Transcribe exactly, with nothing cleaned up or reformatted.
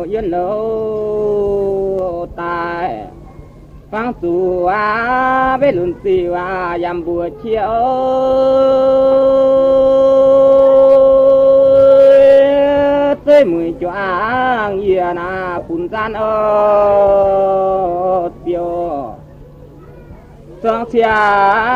yên lâu tài phang tù à với lùn xì à yam bùa chiều tới mười choáng yên à phun gian ơ tiêu sang xia